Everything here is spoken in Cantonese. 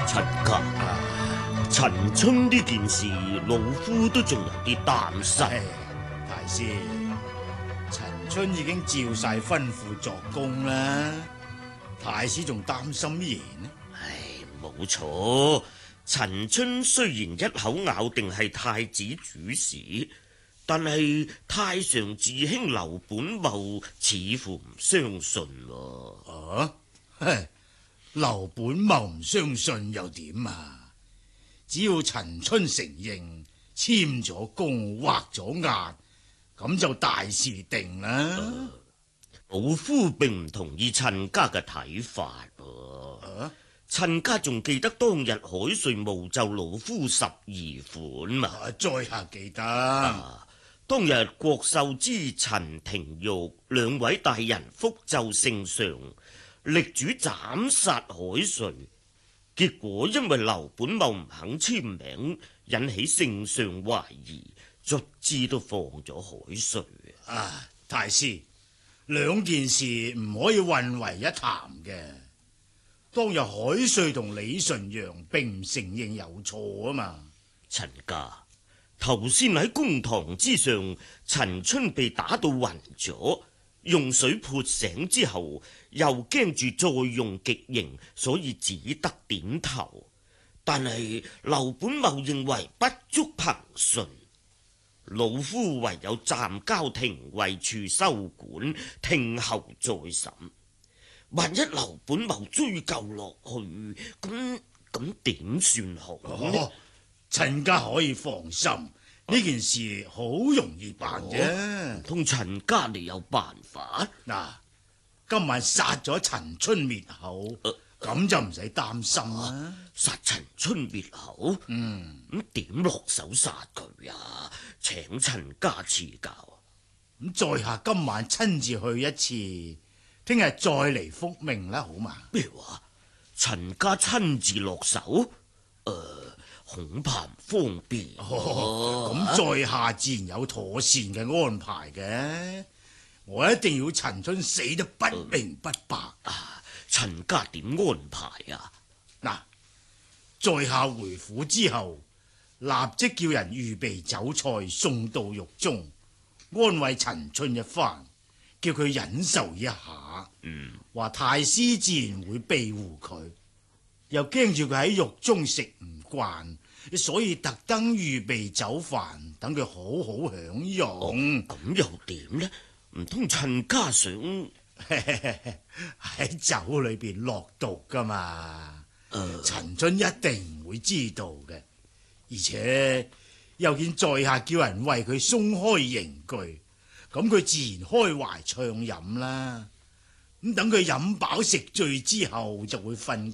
陳家，陳春呢件事，老夫都仲有啲擔心。 大師，陳春已經照晒吩咐作供啦，太師仲擔心乜嘢呢？ 冇錯，陳春雖然一口咬定係太子主使，但係太上寺卿劉本茂似乎唔相信喎。 劉本茂唔相信又點啊？只要陳春承認簽咗公畫咗押，咁就大事定啦。 老夫並唔同意陳家嘅睇法噃。陳家仲記得當日海瑞冒奏老夫12款嘛？ 在下記得。 當日郭秀之、陳廷玉兩位大人復奏聖上，力主斬殺海瑞，結果因為劉本茂唔肯簽名，引起聖上懷疑，卒之都放咗海瑞。 太師，兩件事唔可以混為一談嘅。當日海瑞同李純陽並唔承認有錯啊嘛。 陳家，頭先喺公堂之上，陳春被打到暈咗，用水潑醒之後，又驚住再用極刑，所以只得點頭。但係劉本茂認為不足憑信，老夫唯有暫交廷尉處收管，聽後再審。萬一劉本茂追究落去，咁點算好呢？ 陳家可以放心，呢件事好容易辦啫。 唔通陳家你有辦法？ 今晚殺咗陳春滅口，咁就唔使擔心啦。 殺陳春滅口？咁點落手殺佢啊？請陳家賜教。 咁在下今晚親自去一次，聽日再嚟復命啦，好嘛？ 咩話？陳家親自落手？恐怕唔方便。 咁在下自然有妥善嘅安排嘅。我一定要陳春死得不明不白。 陳家點安排啊？ 在下回府之後，立即叫人預備酒菜送到獄中，安慰陳春一番，叫佢忍受一下。話太師自然會庇護佢，又驚住佢喺獄中食唔慣，所以特登預備酒飯，等佢好好享用。 咁又點呢？唔通陳家想喺酒裏邊落毒噶嘛？陳春一定唔會知道嘅，而且又見在下叫人為佢鬆開刑具，咁佢自然開懷暢飲啦。咁等佢飲飽食醉之後，就會瞓